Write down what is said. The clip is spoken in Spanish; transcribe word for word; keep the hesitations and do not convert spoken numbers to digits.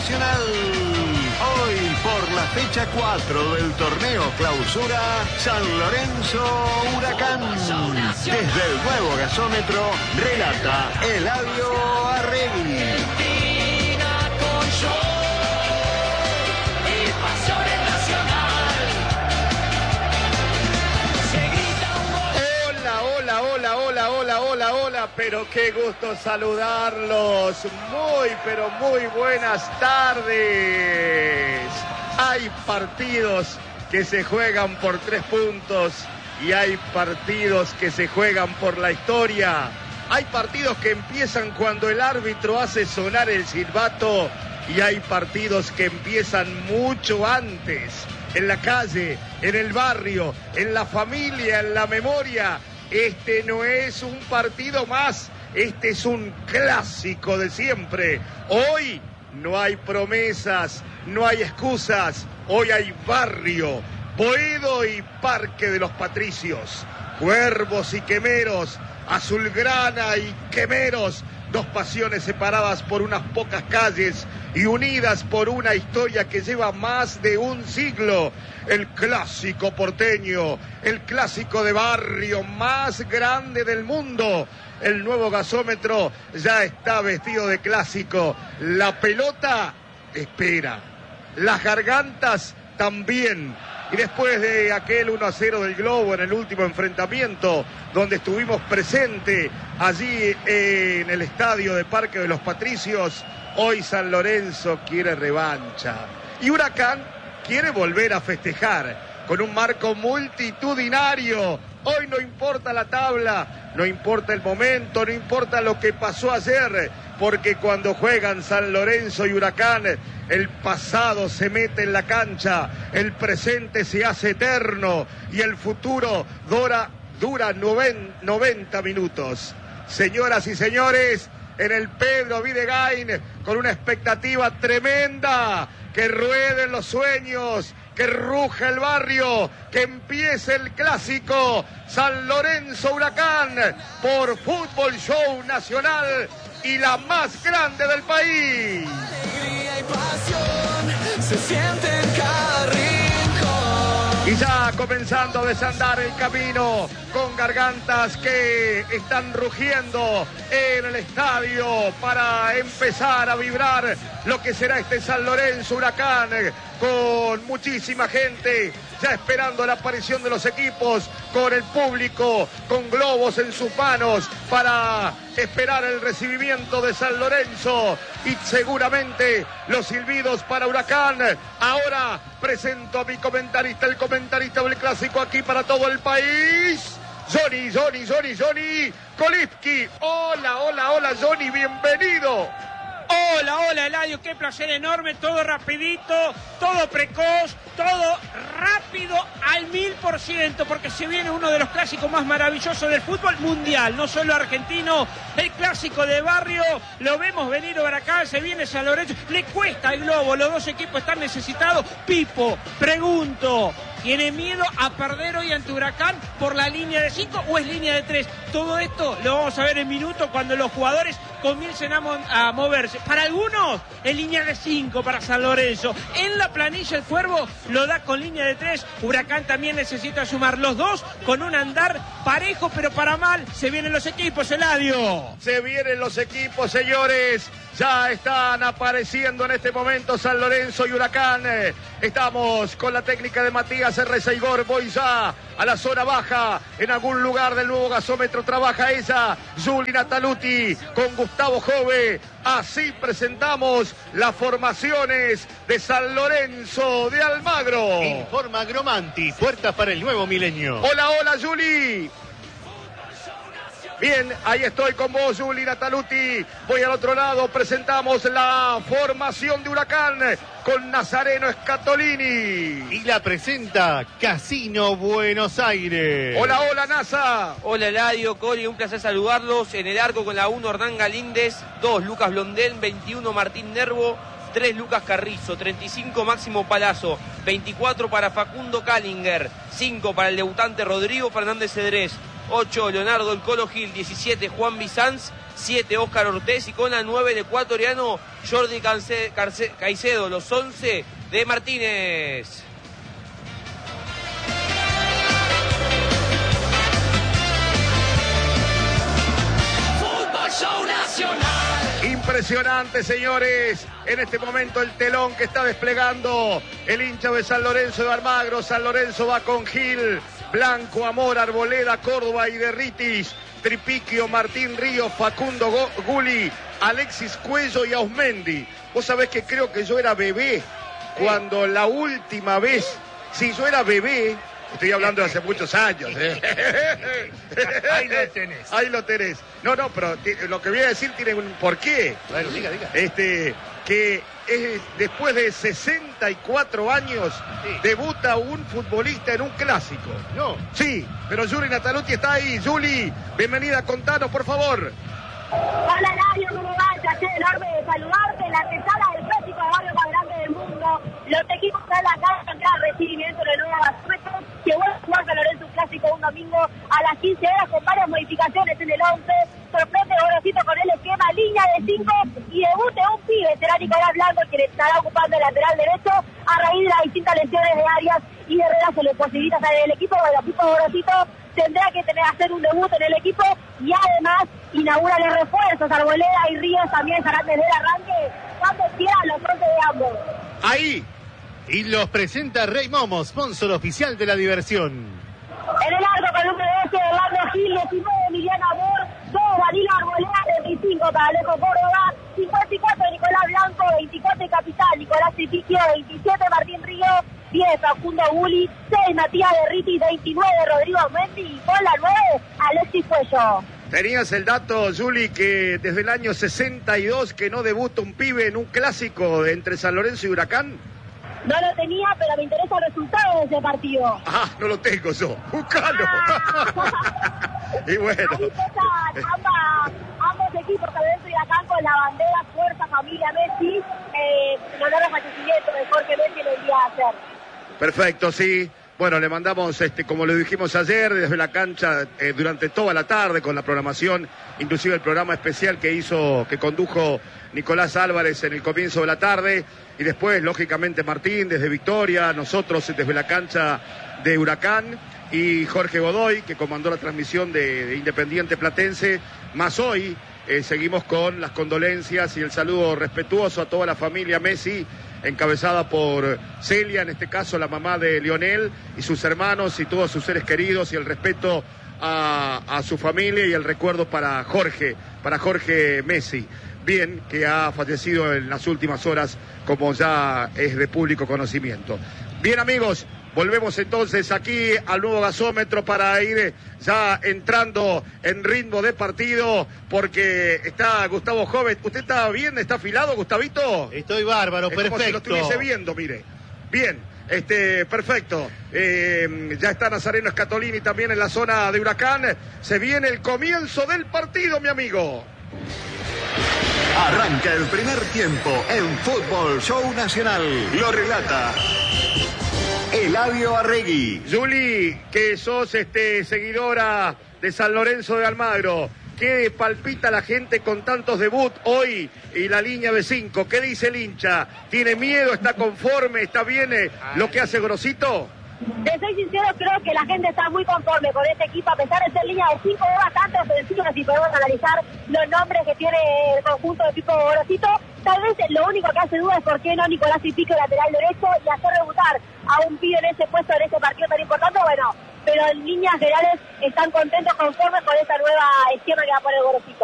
Nacional. Hoy, por la fecha cuatro del torneo Clausura, San Lorenzo Huracán. Desde el nuevo gasómetro, relata Eladio Arregui. Hola, hola, hola, hola, hola, hola, pero qué gusto saludarlos. Muy, pero muy buenas tardes. Hay partidos que se juegan por tres puntos y hay partidos que se juegan por la historia. Hay partidos que empiezan cuando el árbitro hace sonar el silbato y hay partidos que empiezan mucho antes, en la calle, en el barrio, en la familia, en la memoria. Este no es un partido más, este es un clásico de siempre. Hoy no hay promesas, no hay excusas, hoy hay barrio, Boedo y Parque de los Patricios, Cuervos y Quemeros, Azulgrana y Quemeros, dos pasiones separadas por unas pocas calles y unidas por una historia que lleva más de un siglo. El clásico porteño, el clásico de barrio más grande del mundo. El nuevo gasómetro ya está vestido de clásico. La pelota espera, las gargantas también. Y después de aquel uno a cero del Globo en el último enfrentamiento, donde estuvimos presentes allí en el estadio de Parque de los Patricios, hoy San Lorenzo quiere revancha. Y Huracán quiere volver a festejar con un marco multitudinario. Hoy no importa la tabla, no importa el momento, no importa lo que pasó ayer, porque cuando juegan San Lorenzo y Huracán, el pasado se mete en la cancha, el presente se hace eterno y el futuro dura, dura noventa minutos. Señoras y señores, en el Pedro Videgain, con una expectativa tremenda, que rueden los sueños, que ruja el barrio, que empiece el clásico San Lorenzo Huracán por Fútbol Show Nacional y la más grande del país. Alegría y pasión se siente en cada rincón. Y ya comenzando a desandar el camino con gargantas que están rugiendo en el estadio para empezar a vibrar lo que será este San Lorenzo Huracán, con muchísima gente ya esperando la aparición de los equipos, con el público, con globos en sus manos para esperar el recibimiento de San Lorenzo y seguramente los silbidos para Huracán. Ahora presento a mi comentarista, el comentarista del clásico aquí para todo el país, Johnny, Johnny, Johnny, Johnny Kolipski. Hola, hola, hola, Johnny, bienvenido. Hola, hola, Eladio, qué placer enorme, todo rapidito, todo precoz, todo rápido al mil por ciento, porque se viene uno de los clásicos más maravillosos del fútbol mundial, no solo argentino, el clásico de barrio, lo vemos venir Huracán, se viene San Lorenzo, le cuesta el Globo, los dos equipos están necesitados. Pipo, pregunto, ¿tiene miedo a perder hoy ante Huracán por la línea de cinco o es línea de tres? Todo esto lo vamos a ver en minutos cuando los jugadores comiencen a, mo- a moverse. Para algunos, en línea de cinco para San Lorenzo. En la planilla el Cuervo lo da con línea de tres. Huracán también necesita sumar los dos con un andar parejo, pero para mal. Se vienen los equipos, Eladio. Se vienen los equipos, señores. Ya están apareciendo en este momento San Lorenzo y Huracán. Estamos con la técnica de Matías R. Seigor. Voy ya a la zona baja. En algún lugar del nuevo gasómetro trabaja ella, Juli Nataluti, con Gustavo Jove. Así presentamos las formaciones de San Lorenzo de Almagro. Informa Agromanti, puertas para el nuevo milenio. Hola, hola, Juli. Bien, ahí estoy con vos, Juli Nataluti. Voy al otro lado, presentamos la formación de Huracán con Nazareno Scatolini. Y la presenta Casino Buenos Aires. Hola, hola, Nasa. Hola, Eladio, Cori, un placer saludarlos. En el arco con la uno, Hernán Galíndez. dos, Lucas Blondel. veintiuno, Martín Nervo. tres, Lucas Carrizo. treinta y cinco, Máximo Palazzo. veinticuatro para Facundo Callinger. cinco para el debutante Rodrigo Fernández Cedrés. ocho, Leonardo El Colo Gil. diecisiete, Juan Bizanz. siete Óscar Ortiz y con la nueve el ecuatoriano Jordi Cance, Carce, Caicedo, los once de Martínez. Fútbol Show Nacional. Impresionante, señores. En este momento el telón que está desplegando el hincha de San Lorenzo de Almagro. San Lorenzo va con Gil, Blanco, Amor, Arboleda, Córdoba y Derritis. Tripiquio, Martín Ríos, Facundo Guli, Alexis Cuello y Ausmendi. Vos sabés que creo que yo era bebé cuando la última vez, si yo era bebé, estoy hablando de hace muchos años. ¿eh? Ahí lo tenés. Ahí lo tenés. No, no, pero lo que voy a decir tiene un porqué. Bueno, diga, diga. Este, que es, después de sesenta y cuatro años, sí, debuta un futbolista en un clásico. No. Sí, pero Yuli Nataluti está ahí. Yuli, bienvenida, contanos, por favor. Hola, Nadio, ¿cómo va? Un placer enorme de saludarte en la antesala del clásico de barrio más grande del mundo. Los equipos están en la casa en cada recibimiento de nueva Gassueto, que vuelve a jugar San Lorenzo un clásico un domingo a las quince horas con varias modificaciones en el once. Sorprende Gorosito con el esquema, línea de cinco y debute un pibe, será Nicolás Blanco, quien estará ocupando el lateral derecho a raíz de las distintas lesiones de Arias y Herrera. Se le posibilita salir del equipo. Bueno, Pipo Gorosito tendrá que tener, hacer un debut en el equipo y además inaugura los refuerzos. Arboleda y Ríos también estarán desde el arranque cuando quieran los once de ambos. Ahí. Y los presenta Rey Momo, sponsor oficial de la diversión. En el arco con el número doce, Orlando Gil, diecinueve, Emiliano Amor, dos, Danilo Arboleda, veinticinco para Alejo Córdoba, cincuenta y cuatro, Nicolás Blanco, veinticuatro, el capitán Nicolás Tripiquio, veintisiete, Martín Ríos, diez, Facundo Guli, seis, Matías Derritis, veintinueve, Rodrigo Mendy y con la nueve, Alexis Cuello. ¿Tenías el dato, Juli, que desde el año sesenta y dos que no debuta un pibe en un clásico entre San Lorenzo y Huracán? No lo tenía, pero me interesa el resultado de ese partido. Ah, no lo tengo yo. ¡Buscalo! Ah. Y bueno. Ahí pesan ambas, ambos equipos, San Lorenzo y Huracán, con la bandera Fuerza Familia Messi, eh, en honor al fallecimiento de Jorge Messi el día de ayer. Perfecto, sí. Bueno, le mandamos, este, como lo dijimos ayer, desde la cancha eh, durante toda la tarde con la programación, inclusive el programa especial que hizo, que condujo Nicolás Álvarez en el comienzo de la tarde, y después, lógicamente, Martín desde Victoria, nosotros desde la cancha de Huracán, y Jorge Godoy, que comandó la transmisión de, de Independiente Platense, más hoy eh, seguimos con las condolencias y el saludo respetuoso a toda la familia Messi, encabezada por Celia, en este caso la mamá de Lionel y sus hermanos y todos sus seres queridos, y el respeto a, a su familia y el recuerdo para Jorge, para Jorge Messi, bien, que ha fallecido en las últimas horas, como ya es de público conocimiento. Bien, amigos, volvemos entonces aquí al nuevo gasómetro para ir ya entrando en ritmo de partido, porque está Gustavo Joven. ¿Usted está bien? ¿Está afilado, Gustavito? Estoy bárbaro, Es perfecto. como si lo estuviese viendo, mire. Bien, este, perfecto. Eh, ya está Nazareno Scatolini también en la zona de Huracán. Se viene el comienzo del partido, mi amigo. Arranca el primer tiempo en Fútbol Show Nacional. Lo relata Eladio Arregui. Juli, que sos este, seguidora de San Lorenzo de Almagro, ¿qué palpita la gente con tantos debut hoy y la línea de cinco? ¿Qué dice el hincha? ¿Tiene miedo? ¿Está conforme? ¿Está bien eh, lo que hace Grosito? De ser sincero, creo que la gente está muy conforme con este equipo, a pesar de ser línea de cinco, es bastante ofensivo si podemos analizar los nombres que tiene el conjunto de Pipo Gorosito. Tal vez lo único que hace duda es por qué no Nicolás Tripiquio, lateral derecho, y hacer debutar a un pibe en ese puesto, en ese partido tan importante. Bueno, pero en líneas generales están contentos, conformes con esta nueva esquema que va a poner Gorosito.